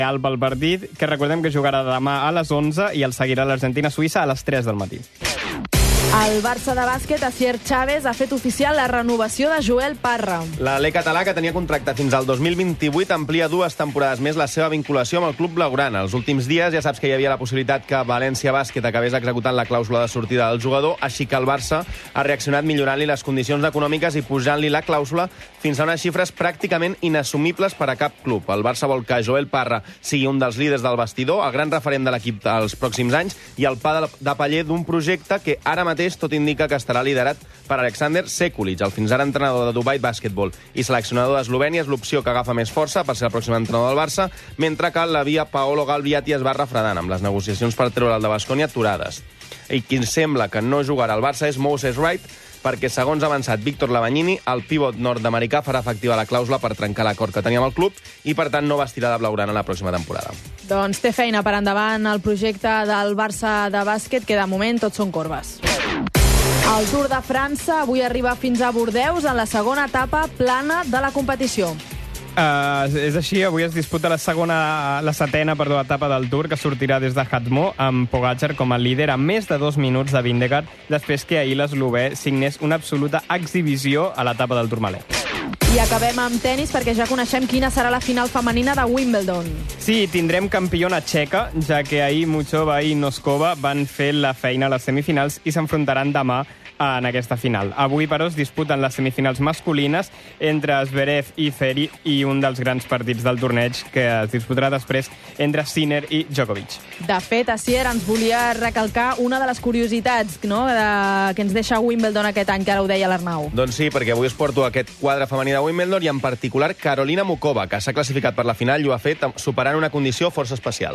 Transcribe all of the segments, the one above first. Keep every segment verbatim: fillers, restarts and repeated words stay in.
Real pel partit, que recordem que jugarà demà a les onze i el seguirà l'Argentina-Suïssa a les tres del matí. El Barça de bàsquet, Asier Chávez, ha fet oficial la renovació de Joel Parra. L'alè català, que tenia contracte fins al dos mil vint-i-vuit, amplia dues temporades més la seva vinculació amb el club blaugrana. Els últims dies ja saps que hi havia la possibilitat que València Bàsquet acabés executant la clàusula de sortida del jugador, així que el Barça ha reaccionat millorant-li les condicions econòmiques i pujant-li la clàusula fins a unes xifres pràcticament inassumibles per a cap club. El Barça vol que Joel Parra sigui un dels líders del vestidor, el gran referent de l'equip dels pròxims anys i el pa de paller d'un projecte que ara mateix tot indica que estarà liderat per Alexander Sekulic, el fins ara entrenador de Dubai Basketball i seleccionador d'Eslovènia. És l'opció que agafa més força per ser el pròxim entrenador del Barça, mentre que la via Paolo Galviati es va refredant amb les negociacions per treure el de Baskonia aturades. I qui sembla que no jugarà al Barça és Moses Wright, perquè, segons ha avançat Víctor Labagnini, el pivot nord-americà farà efectiva la clàusula per trencar l'acord que tenia amb el club i, per tant, no vestirà de blaugrana la pròxima temporada. Doncs té feina per endavant el projecte del Barça de bàsquet, que de moment tots són corbes. El Tour de França avui arriba fins a Bordeus en la segona etapa plana de la competició. Uh, és així, avui es disputa la segona, la setena, perdó, etapa del Tour, que sortirà des de Hatmo, amb Pogačar com a líder a més de dos minuts de Vingegaard, després que ahir l'eslovè signés una absoluta exhibició a l'etapa del Tourmalet. I acabem amb tennis, perquè ja coneixem quina serà la final femenina de Wimbledon. Sí, tindrem campiona txeca, ja que ahir Muchova i Noskova van fer la feina a les semifinals i s'enfrontaran demà en aquesta final. Avui, però, es disputen les semifinals masculines entre Zverev i Feri i un dels grans partits del torneig, que es disputarà després entre Sinner i Djokovic. De fet, Asier, ens volia recalcar una de les curiositats, no?, de... que ens deixa Wimbledon aquest any, que ara ho deia l'Arnau. Doncs sí, perquè avui us porto aquest quadre femení de Wimbledon i, en particular, Karolina Muchova, que s'ha classificat per la final i ho ha fet superant una condició força especial.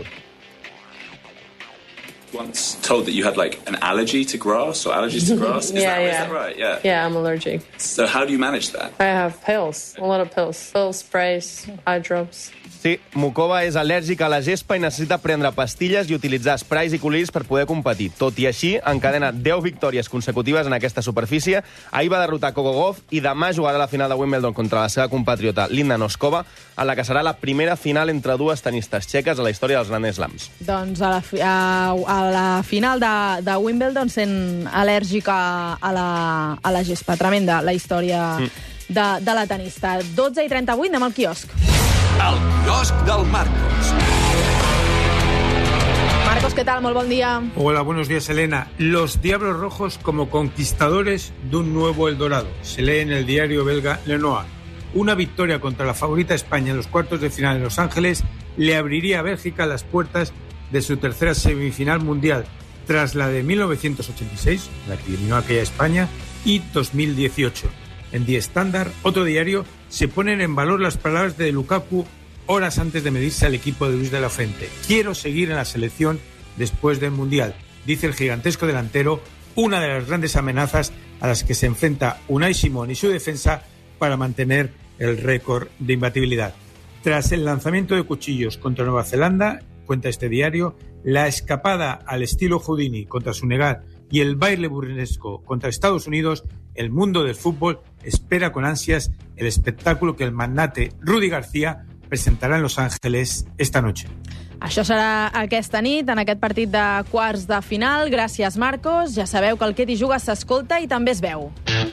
Once told that you had like an allergy to grass or allergies to grass. Is, yeah, that, yeah. is that right? Yeah. Yeah, I'm allergic. So how do you manage that? I have pills, a lot of pills. Pills, sprays, eye drops. Sí, Muchova és al·lèrgica a la gespa i necessita prendre pastilles i utilitzar sprays i coliris per poder competir. Tot i així, encadena deu victòries consecutives en aquesta superfície. Ahir va derrotar Coco Gauff i demà jugarà la final de Wimbledon contra la seva compatriota Linda Noskova, en la que serà la primera final entre dues tenistes txeques a la història dels Grand Slams. Doncs a la, fi, a, a la final de, de Wimbledon, sent al·lèrgica a la, a la gespa. Tremenda la història mm. de, de la tenista. dotze i trenta-vuit, anem al quiosc. El quiosc del Marcos. Marcos, ¿qué tal? Muy buen día. Hola, buenos días, Elena. Los Diablos Rojos como conquistadores de un nuevo Eldorado. Se lee en el diario belga Le Noir. Una victoria contra la favorita España en los cuartos de final en Los Ángeles le abriría a Bélgica las puertas de su tercera semifinal mundial, tras la de mil novecientos ochenta y seis, la que eliminó a aquella España, y dos mil dieciocho. En Die Standard, otro diario, se ponen en valor las palabras de Lukaku horas antes de medirse al equipo de Luis de la Fuente. Quiero seguir en la selección después del Mundial, dice el gigantesco delantero, una de las grandes amenazas a las que se enfrenta Unai Simón y su defensa para mantener el récord de imbatibilidad. Tras el lanzamiento de cuchillos contra Nueva Zelanda, cuenta este diario, la escapada al estilo Houdini contra Senegal y el baile burlesco contra Estados Unidos, el mundo del fútbol espera con ansias el espectáculo que el magnate Rudy García presentarà en Los Ángeles esta noche. Això serà aquesta nit, en aquest partit de quarts de final. Gràcies, Marcos. Ja sabeu que el Que t'hi jugues s'escolta i també es veu.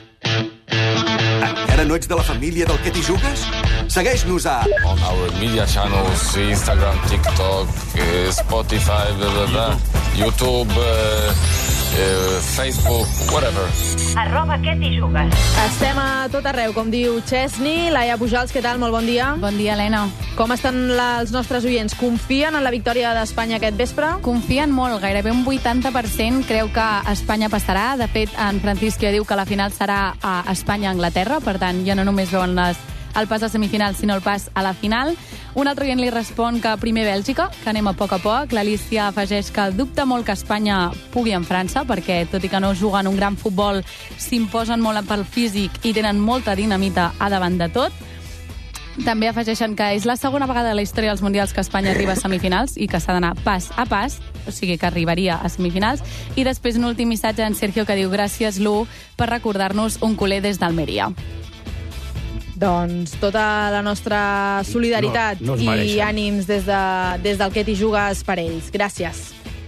Encara no ets de la família del Que t'hi jugues? Segueix-nos a... On our media channels, Instagram, TikTok, uh, Spotify, blah, blah, blah, YouTube, uh, uh, Facebook, whatever. Arroba Que t'hi jugues. Estem a tot arreu, com diu Chesney. Laia Pujals, què tal? Molt bon dia. Bon dia, Helena. Com estan la, els nostres oients? Confien en la victòria d'Espanya aquest vespre? Confien molt, gairebé un vuitanta per cent creu que Espanya passarà. De fet, en Francisco ja diu que la final serà a Espanya-Anglaterra, per tant, ja no només veuen les, el pas a semifinals, sinó el pas a la final. Un altre oient li respon que primer Bèlgica, que anem a poc a poc. L'Alicia afegeix que dubta molt que Espanya pugui en França, perquè, tot i que no juguen un gran futbol, s'imposen molt pel físic i tenen molta dinamita a davant de tot. També afegeixen que és la segona vegada a la història dels Mundials que Espanya arriba a semifinals i que s'ha d'anar pas a pas, o sigui que arribaria a semifinals. I després un últim missatge en Sergio que diu gràcies, Lu, per recordar-nos un culer des d'Almeria. Doncs tota la nostra solidaritat no, no i mereixen. ànims des, de, des del Que t'hi jugues per ells. Gràcies.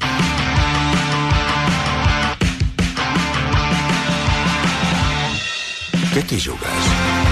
Què t'hi jugues?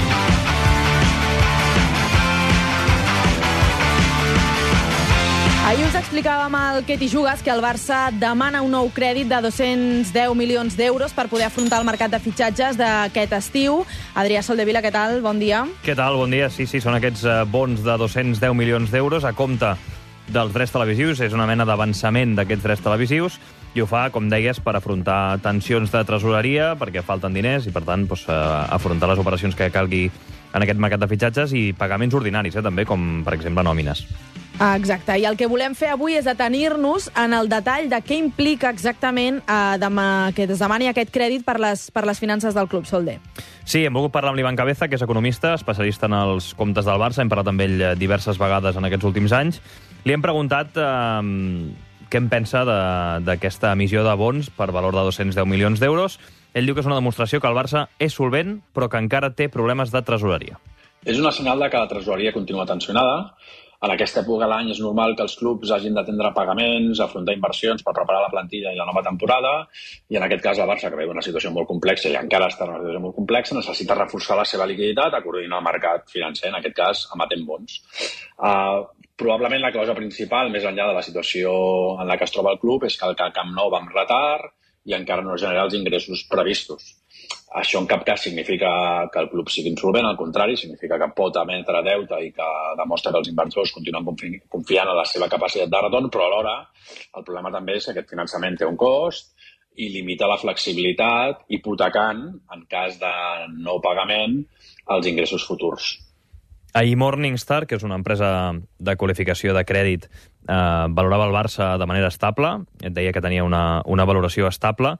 Ahir us explicàvem al Que t'hi jugues que el Barça demana un nou crèdit de dos-cents deu milions d'euros per poder afrontar el mercat de fitxatges d'aquest estiu. Adrià Soldevila, què tal? Bon dia. Què tal? Bon dia. Sí, sí, són aquests bons de dos-cents deu milions d'euros a compte dels drets televisius. És una mena d'avançament d'aquests drets televisius i ho fa, com deies, per afrontar tensions de tresoreria, perquè falten diners i, per tant, doncs, afrontar les operacions que calgui en aquest mercat de fitxatges i pagaments ordinaris, eh, també, com, per exemple, nòmines. Exacte, i el que volem fer avui és detenir-nos en el detall de què implica exactament eh, demà, que es demani aquest crèdit per les, per les finances del club, Solder. Sí, hem volgut parlar amb l'Ivan Cabeza, que és economista, especialista en els comptes del Barça, hem parlat amb ell diverses vegades en aquests últims anys. Li hem preguntat eh, què en pensa d'aquesta emissió de bons per valor de dos-cents deu milions d'euros. Ell diu que és una demostració que el Barça és solvent, però que encara té problemes de tresoreria. És una senyal de que la tresoreria continua tensionada. En aquesta època de l'any és normal que els clubs hagin d'atendre pagaments, afrontar inversions per preparar la plantilla i la nova temporada, i en aquest cas el Barça, que veu una situació molt complexa i encara està en una situació molt complexa, necessita reforçar la seva liquiditat a coordinar el mercat financer, en aquest cas emetent bons. Uh, probablement la causa principal, més enllà de la situació en la que es troba el club, és que el Camp Nou va amb retard i encara no genera els ingressos previstos. Això en cap cas significa que el club sigui insolvent, al contrari, significa que pot emetre deute i que demostra que els inversors continuen confi confiant en la seva capacitat de retorn, però alhora el problema també és que aquest finançament té un cost i limita la flexibilitat, hipotecant, en cas de no pagament, els ingressos futurs. Ahir Morningstar, que és una empresa de qualificació de crèdit, eh, valorava el Barça de manera estable, et deia que tenia una, una valoració estable,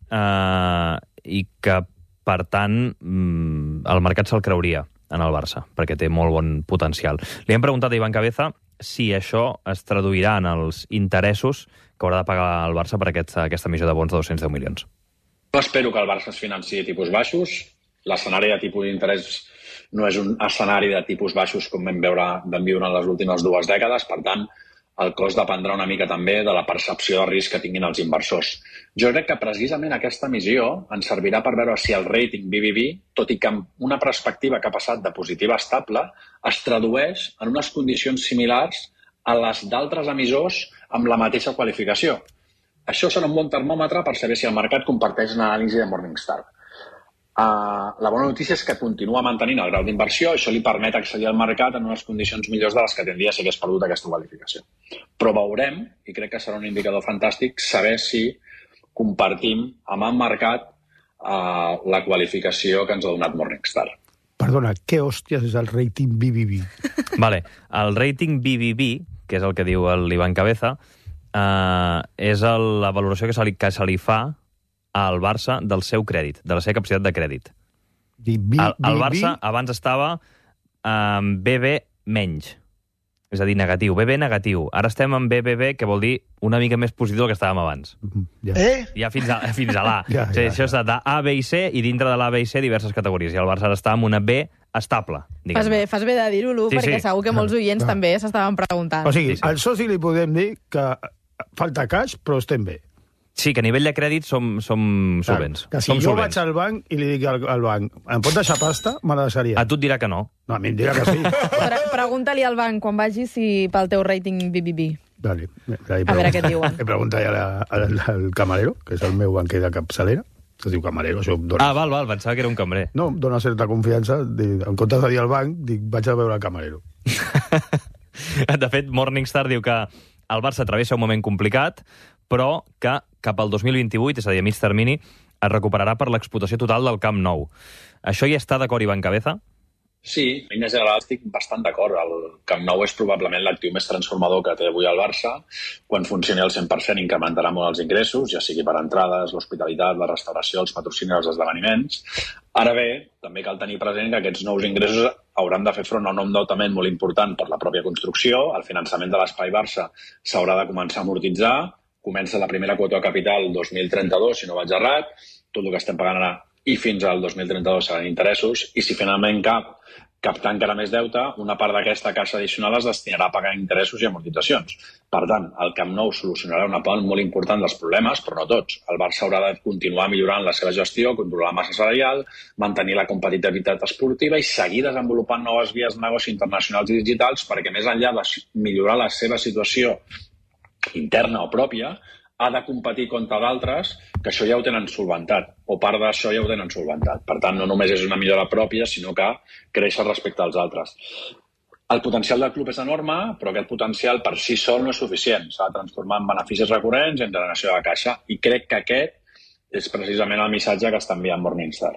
eh, i que, per tant, el mercat se'l creuria en el Barça, perquè té molt bon potencial. Li hem preguntat a Ivan Cabeza si això es traduirà en els interessos que haurà de pagar el Barça per aquesta, aquesta emissió de bons de dos-cents deu milions. No espero que el Barça es financi a tipus baixos. L'escenari de tipus d'interès no és un escenari de tipus baixos com vam veure, vam viure en les últimes dues dècades. Per tant, el cost dependrà una mica també de la percepció de risc que tinguin els inversors. Jo crec que precisament aquesta emissió ens servirà per veure si el rating B B B, tot i que amb una perspectiva que ha passat de positiva a estable, es tradueix en unes condicions similars a les d'altres emissors amb la mateixa qualificació. Això serà un bon termòmetre per saber si el mercat comparteix l'anàlisi de Morningstar. Uh, la bona notícia és que continua mantenint el grau d'inversió, això li permet accedir al mercat en unes condicions millors de les que tindria si hagués perdut aquesta qualificació. Però veurem, i crec que serà un indicador fantàstic, saber si compartim amb el mercat uh, la qualificació que ens ha donat Morningstar. Perdona, què hòsties és el rating B B B? Vale, el rating B B B, que és el que diu l'Ivan Cabeza, uh, és el, la valoració que se li, que se li fa al Barça del seu crèdit, de la seva capacitat de crèdit. B, el, el Barça abans estava amb B B menys, és a dir, negatiu, B B negatiu. Ara estem amb B B B, que vol dir una mica més positiu del que estàvem abans. Ja, eh? ja fins a, fins a l'A. Ja, o sigui, ja, això està d'A, B i C, i dintre de l'A, B i C diverses categories. I el Barça ara està amb una B estable. Fas bé, fas bé de dir-ho, Lu, sí, perquè sí. segur que molts oients Ah. també s'estaven preguntant. O sigui, Sí, sí. al soci li podem dir que falta cash, però estem bé. Sí, que a nivell de crèdit som, som solvents. Que si som jo solvents. vaig al banc i li dic al, al banc, em pot deixar pasta? Me la deixaria. A tu et dirà que no. No, a mi em dirà que sí. Pre Pregunta-li al banc quan vagis si pel teu rating B B B. Dale, A veure què et diuen. He preguntat ja al, al camarero, que és el meu banquer de capçalera, que es diu camarero, això em dona... Ah, val, val, pensava que era un cambrer. No, em dona certa confiança. Dic, en comptes de dir al banc, dic, vaig a veure el camarero. De fet, Morningstar diu que el Barça travessa un moment complicat, però que cap al dos mil vint-i-vuit, és a dir, a mig termini, es recuperarà per l'explotació total del Camp Nou. Això hi està d'acord Ivan Cabeza? Sí, en línies generals estic bastant d'acord. El Camp Nou és probablement l'actiu més transformador que té avui el Barça. Quan funcioni al cent per cent incrementarà molt els ingressos, ja sigui per entrades, l'hospitalitat, la restauració, els patrocinis, els esdeveniments. Ara bé, també cal tenir present que aquests nous ingressos hauran de fer front a un endeutament molt important per la pròpia construcció. El finançament de l'Espai Barça s'haurà de començar a amortitzar. Comença la primera quota de capital el dos mil trenta-dos, si no vaig errat. Tot el que estem pagant ara i fins al dos mil trenta-dos seran interessos. I si finalment cap captar encara més deute, una part d'aquesta caixa addicional es destinarà a pagar interessos i amortitzacions. Per tant, el Camp Nou solucionarà una part molt important dels problemes, però no tots. El Barça haurà de continuar millorant la seva gestió, controlar la massa salarial, mantenir la competitivitat esportiva i seguir desenvolupant noves vies de negoci internacionals i digitals perquè, més enllà de millorar la seva situació interna o pròpia, ha de competir contra d'altres que això ja ho tenen solventat, o part d'això ja ho tenen solventat. Per tant, no només és una millora pròpia, sinó que creix respecte als altres. El potencial del club és enorme, però aquest potencial per si sol no és suficient. S'ha de transformar en beneficis recurrents i en generació de caixa. I crec que aquest és precisament el missatge que està enviant Morningstar.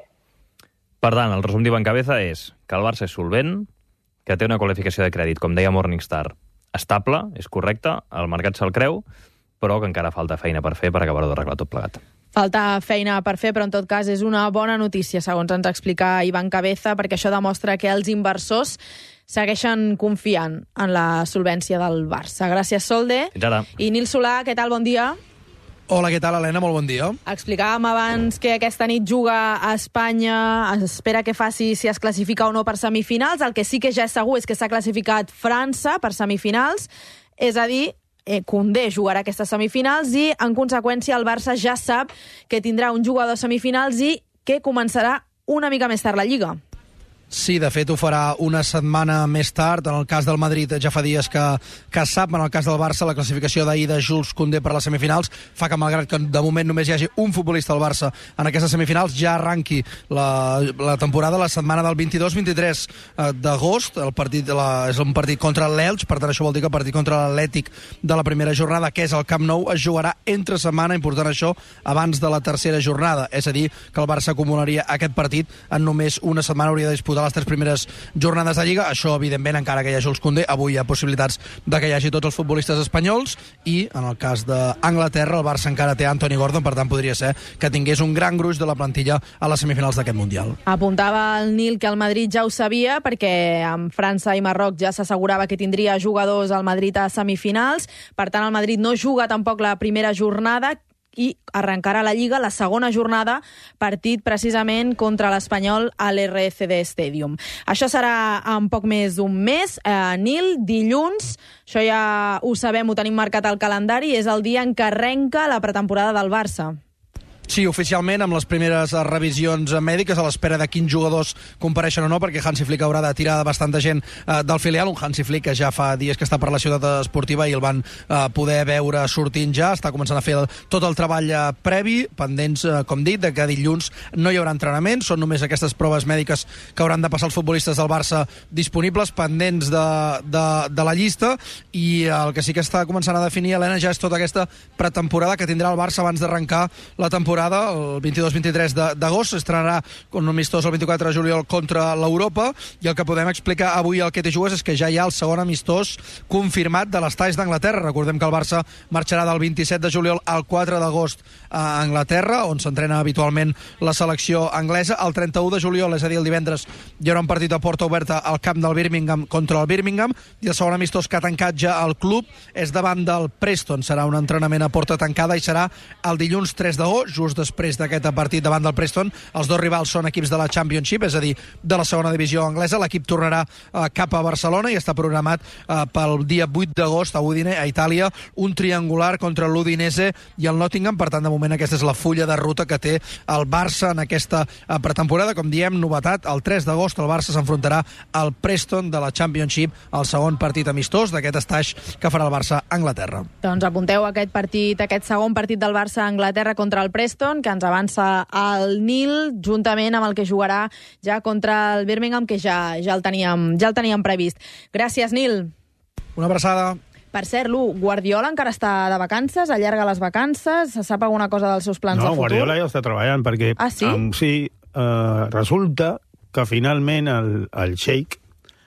Per tant, el resum d'Ivan Cabeza és que el Barça és solvent, que té una qualificació de crèdit, com deia Morningstar, estable, és correcte, el mercat se'l creu, però que encara falta feina per fer per acabar-ho d'arreglar tot plegat. Falta feina per fer, però en tot cas és una bona notícia, segons ens explica Ivan Cabeza, perquè això demostra que els inversors segueixen confiant en la solvència del Barça. Gràcies, Solde. Fins ara. I Nil Solà, què tal? Bon dia. Hola, què tal, Helena? Molt bon dia. Explicàvem abans que aquesta nit juga a Espanya, es espera que faci si es classifica o no per semifinals. El que sí que ja és segur és que s'ha classificat França per semifinals, és a dir, Eh, Koundé jugarà aquestes semifinals i, en conseqüència, el Barça ja sap que tindrà un jugador a semifinals i que començarà una mica més tard la Lliga. Sí, de fet ho farà una setmana més tard. En el cas del Madrid ja fa dies que, que sap. En el cas del Barça, la classificació d'ahir de Jules Koundé per les semifinals fa que, malgrat que de moment només hi hagi un futbolista al Barça en aquestes semifinals, ja arranqui la, la temporada la setmana del vint-i-dos vint-i-tres d'agost. El partit de la, és un partit contra l'Elx, per tant això vol dir que el partit contra l'Atlètic de la primera jornada, que és el Camp Nou, es jugarà entre setmana, important això, abans de la tercera jornada. És a dir, que el Barça acumularia aquest partit en només una setmana, hauria de disputar les tres primeres jornades de Lliga. Això, evidentment, encara que hi ha Jules Koundé, avui hi ha possibilitats de que hi hagi tots els futbolistes espanyols i, en el cas d'Anglaterra, el Barça encara té Anthony Gordon, per tant, podria ser que tingués un gran gruix de la plantilla a les semifinals d'aquest Mundial. Apuntava el Nil que el Madrid ja ho sabia, perquè amb França i Marroc ja s'assegurava que tindria jugadors al Madrid a semifinals. Per tant, el Madrid no juga tampoc la primera jornada i arrencarà la Lliga, la segona jornada, partit precisament contra l'Espanyol a l'R C D Stadium. Això serà en poc més d'un mes. Eh, Nil, dilluns, això ja ho sabem, ho tenim marcat al calendari, és el dia en què arrenca la pretemporada del Barça. Sí, oficialment, amb les primeres revisions mèdiques, a l'espera de quins jugadors compareixen o no, perquè Hansi Flick haurà de tirar bastanta gent eh, del filial, un Hansi Flick que ja fa dies que està per la ciutat esportiva i el van eh, poder veure sortint ja, està començant a fer el, tot el treball eh, previ, pendents, eh, com dit, de que dilluns no hi haurà entrenament, són només aquestes proves mèdiques que hauran de passar els futbolistes del Barça disponibles, pendents de, de, de la llista, i el que sí que està començant a definir, Helena, ja és tota aquesta pretemporada que tindrà el Barça abans d'arrencar la temporada. El vint-i-dos vint-i-tres d'agost s'estrenarà un amistós el vint-i-quatre de juliol contra l'Europa, i el que podem explicar avui al Que t'hi jugues és que ja hi ha el segon amistós confirmat de les talls d'Anglaterra. Recordem que el Barça marxarà del vint-i-set de juliol al quatre d'agost a Anglaterra, on s'entrena habitualment la selecció anglesa. El trenta-u de juliol, és a dir, el divendres, hi haurà un partit a porta oberta al camp del Birmingham contra el Birmingham, i el segon amistós que ha tancat ja el club és davant del Preston. Serà un entrenament a porta tancada i serà el dilluns tres d'agost, just després d'aquest partit davant del Preston. Els dos rivals són equips de la Championship, és a dir, de la segona divisió anglesa. L'equip tornarà eh, cap a Barcelona i està programat eh, pel dia vuit d'agost a Udine, a Itàlia, un triangular contra l'Udinese i el Nottingham. Per tant, de moment, aquesta és la fulla de ruta que té el Barça en aquesta eh, pretemporada. Com diem, novetat, el tres d'agost el Barça s'enfrontarà al Preston de la Championship, el segon partit amistós d'aquest estatge que farà el Barça a Anglaterra. Doncs apunteu aquest partit, aquest segon partit del Barça a Anglaterra contra el Preston, que ens avança el Nil, juntament amb el que jugarà ja contra el Birmingham, que ja, ja, el teníem, ja el teníem previst. Gràcies, Nil. Una abraçada. Per cert, Lu, Guardiola encara està de vacances, allarga les vacances, se sap alguna cosa dels seus plans no, de futur? No, Guardiola ja està treballant, perquè ah, sí? Um, sí, uh, resulta que finalment el, el Sheikh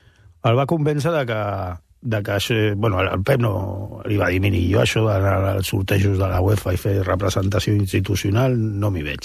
el va convèncer de que de que això, bueno, el Pep no li va dir, miri, jo això d'anar als sortejos de la UEFA i fer representació institucional no m'hi veig.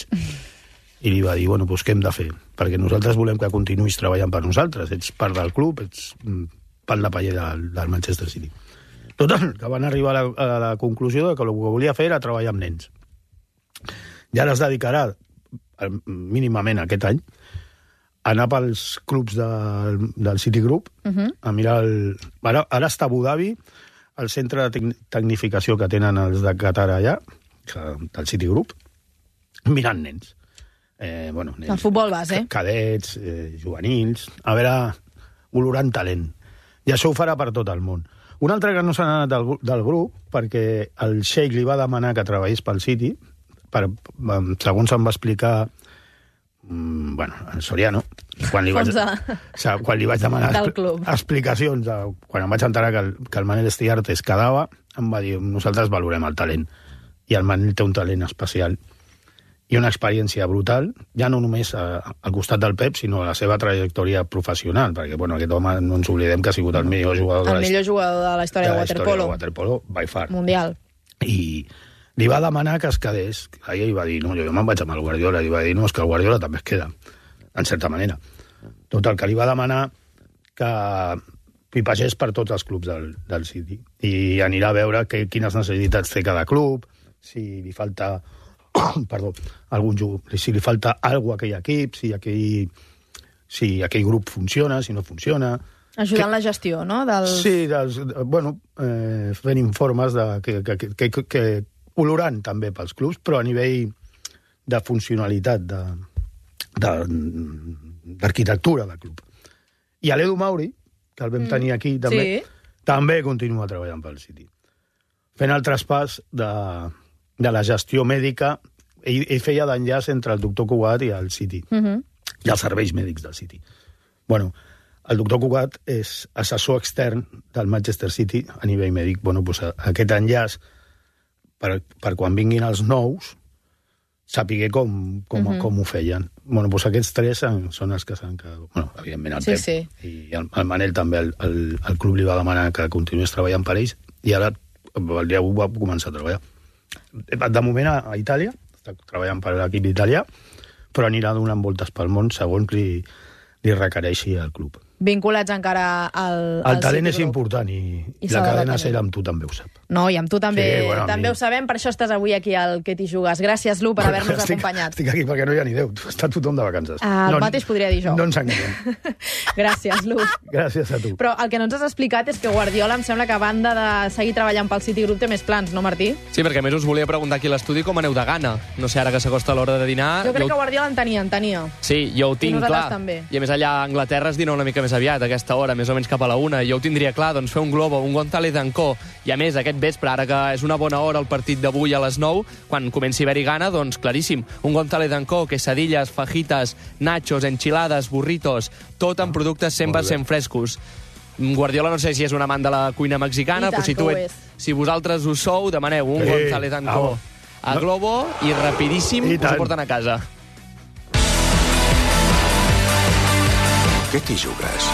I li va dir, bueno, doncs què hem de fer? Perquè nosaltres volem que continuïs treballant per nosaltres, ets part del club, ets pal de paller del, del Manchester City. Total, que van arribar a la, a la conclusió de que el que volia fer era treballar amb nens. I ara es dedicarà, mínimament aquest any, anar pels clubs del, del Citigroup, uh-huh. a mirar el... Ara, ara està a Abu Dhabi, el centre de tecnificació que tenen els de Qatar allà, del Citigroup, mirant nens. Eh, bueno, nens el futbol base. Cadets, eh, juvenils... A veure, olorant talent. I això ho farà per tot el món. Un altre que no s'ha anat del, del grup, perquè el Sheikh li va demanar que treballés pel City, per, segons em va explicar... bueno, en Soriano, quan li vaig, de... o sigui, quan li vaig demanar explicacions, quan em vaig enterar que el, que el Manel Estiarte es quedava, em va dir, nosaltres valorem el talent. I el Manel té un talent especial i una experiència brutal, ja no només a, al costat del Pep, sinó a la seva trajectòria professional, perquè bueno, aquest home no ens oblidem que ha sigut el millor jugador, el de, la millor jugador de la història de, de waterpolo. De waterpolo, by far. Mundial. I li va demanar que es quedés. Ella hi va dir, no, jo me'n vaig amb el Guardiola. Li va dir, no, és que el Guardiola també es queda, en certa manera. Total, que li va demanar que pipagés per tots els clubs del, del City. I anirà a veure que, quines necessitats té cada club, si li falta perdó, algun jugador, si li falta alguna a aquell equip, si aquell, si aquell grup funciona, si no funciona... Ajudant que, la gestió, no? Dels... Sí, dels, bueno, eh, fent informes de, que, que, que, que, que olorant també pels clubs, però a nivell de funcionalitat, d'arquitectura de, de, del club. I a l'Edu Mauri, que el vam mm. tenir aquí, també, sí. també continua treballant pel City. Fent el traspàs de, de la gestió mèdica, ell, ell feia d'enllaç entre el doctor Cugat i el City, mm-hmm. i els serveis mèdics del City. Bueno, el doctor Cugat és assessor extern del Manchester City a nivell mèdic. Bueno, doncs aquest enllaç Per, per quan vinguin els nous, sapigué com, com, uh-huh. com ho feien. Bueno, doncs aquests tres són els que s'han... Bueno, evidentment el sí, Pep sí. i el, el Manel també, el, el, el club li va demanar que continués treballant per ells i ara el dia u va començar a treballar. De moment a, a Itàlia, està treballant per l'equip italià, però anirà donant voltes pel món segons li, li requereixi el club. Vinculats encara al, al El talent City és important i, I I la cadena ser amb tu també ho sap. No, i amb tu també, sí, bueno, també ho sabem, per això estàs avui aquí al Que t'hi jugues. Gràcies, Lu, per haver-nos acompanyat. Estic aquí perquè no hi ha ni Déu, està tothom de vacances. Ah, el no, mateix podria dir jo. No ens enganyem. Gràcies, Lu. Gràcies a tu. Però el que no ens has explicat és que Guardiola em sembla que a banda de seguir treballant pel Citigroup té més plans, no, Martí? Sí, perquè a més us volia preguntar aquí a l'estudi com aneu de gana. No sé, ara que s'acosta l'hora de dinar... Jo crec jo... que Guardiola en tenia, en tenia. Sí, jo ho tinc clar. També. I a més allà a Anglaterra es dina una mica més aviat, a aquesta hora, més o menys cap a la una. Jo ho tindria clar, doncs fer un globo, un González d'Ancó. I a més, aquest vespre, ara que és una bona hora el partit d'avui a les nou, quan comenci a haver-hi gana, doncs claríssim. Un González d'Ancó, quesadilles, fajitas, nachos, enchilades, burritos, tot en productes cent per cent frescos. Guardiola no sé si és un amant de la cuina mexicana, però si, tu et, si vosaltres ho sou, demaneu un sí. González d'Ancó a Globo i rapidíssim I us ho porten a casa. Què t'hi jugues?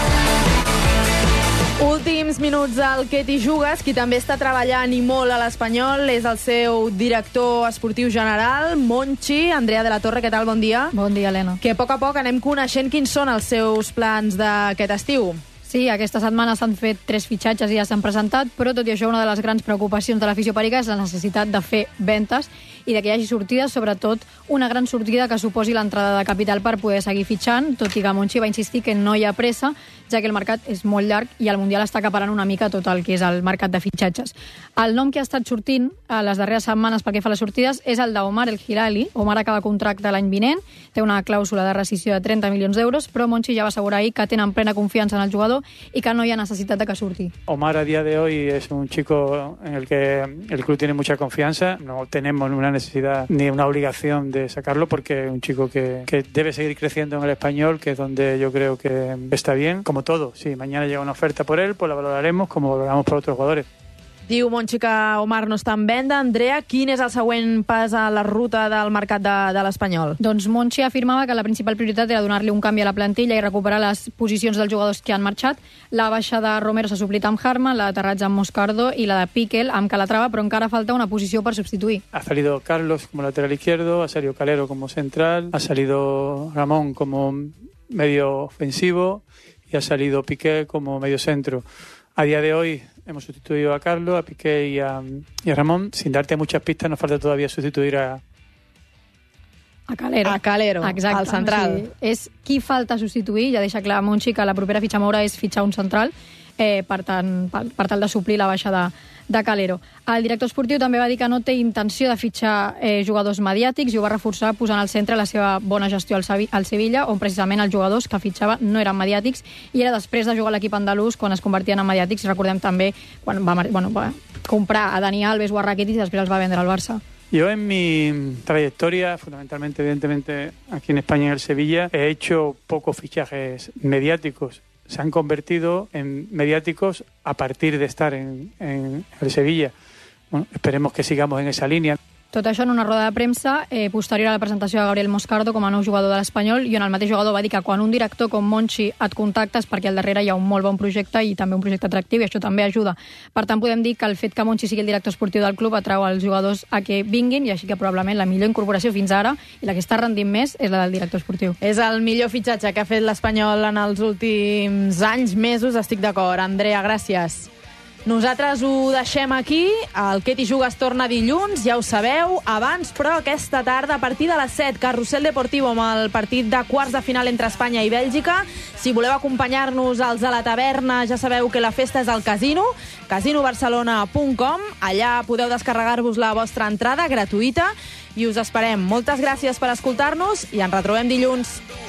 Últims minuts al Que t'hi jugues. Qui també està treballant i molt a l'Espanyol és el seu director esportiu general, Monchi, Andrea de la Torre. Què tal? Bon dia. Bon dia, Helena. Que a poc a poc anem coneixent quins són els seus plans d'aquest estiu. Sí, aquesta setmana s'han fet tres fitxatges i ja s'han presentat, però tot i això una de les grans preocupacions de l'afició perica és la necessitat de fer ventes i de que hi hagi sortides, sobretot una gran sortida que suposi l'entrada de capital per poder seguir fitxant, tot i que Monchi va insistir que no hi ha pressa, ja que el mercat és molt llarg i el Mundial està acaparant una mica tot el que és el mercat de fitxatges. El nom que ha estat sortint a les darreres setmanes pel que fa a les sortides és el d'Omar El Hilali. Omar acaba contracte l'any vinent, té una clàusula de rescissió de trenta milions d'euros, però Monchi ja va assegurar ahir que tenen plena confiança en el jugador y que no haya necesidad de que surti. Omar a día de hoy es un chico en el que el club tiene mucha confianza. No tenemos una necesidad ni una obligación de sacarlo porque es un chico que, que debe seguir creciendo en el Español, que es donde yo creo que está bien. Como todo, si mañana llega una oferta por él, pues la valoraremos como valoramos por otros jugadores. Diu Monchi que Omar no està en venda. Andrea, quin és el següent pas a la ruta del mercat de, de l'Espanyol? Doncs Monchi afirmava que la principal prioritat era donar-li un canvi a la plantilla i recuperar les posicions dels jugadors que han marxat. La baixa de Romero s'ha suplit amb Harman, l'aterratge amb Moscardo i la de Piquel amb Calatrava, però encara falta una posició per substituir. Ha salido Carlos como lateral izquierdo, ha salido Calero como central, ha salido Ramón como medio ofensivo y ha salido Piqué como medio centro. A día de hoy hemos sustituido a Carlos, a Piqué y a, y a Ramón. Sin darte muchas pistas, nos falta todavía sustituir a... A Calero. A Calero, exacte, al central. O sigui, és qui falta substituir, ja deixa clar Monchi que la propera fitxa a moure és fitxar un central, eh, per, tant, per, per tal de suplir la baixa de, de Calero. El director esportiu també va dir que no té intenció de fitxar eh, jugadors mediàtics i ho va reforçar posant al centre la seva bona gestió al, Sevi al Sevilla, on precisament els jugadors que fitxava no eren mediàtics, i era després de jugar a l'equip andalús quan es convertien en mediàtics. Recordem també quan va, bueno, va comprar a Dani Alves o a Rakitic i després els va vendre al Barça. Yo en mi trayectoria, fundamentalmente, evidentemente, aquí en España, en el Sevilla, he hecho pocos fichajes mediáticos. Se han convertido en mediáticos a partir de estar en, en el Sevilla. Bueno, esperemos que sigamos en esa línea. Tot això en una roda de premsa eh, posterior a la presentació de Gabriel Moscardo com a nou jugador de l'Espanyol, i on el mateix jugador va dir que quan un director com Monchi et contacta és perquè al darrere hi ha un molt bon projecte i també un projecte atractiu, i això també ajuda. Per tant, podem dir que el fet que Monchi sigui el director esportiu del club atrau els jugadors a que vinguin, i així que probablement la millor incorporació fins ara i la que està rendint més és la del director esportiu. És el millor fitxatge que ha fet l'Espanyol en els últims anys, mesos, estic d'acord. Andrea, gràcies. Nosaltres ho deixem aquí. El Què t'hi jugues torna dilluns, ja ho sabeu. Abans, però, aquesta tarda, a partir de les set, Carrusel Deportiu amb el partit de quarts de final entre Espanya i Bèlgica. Si voleu acompanyar-nos als a la taverna, ja sabeu que la festa és al casino, casino barcelona punt com. Allà podeu descarregar-vos la vostra entrada gratuïta i us esperem. Moltes gràcies per escoltar-nos i ens retrobem dilluns.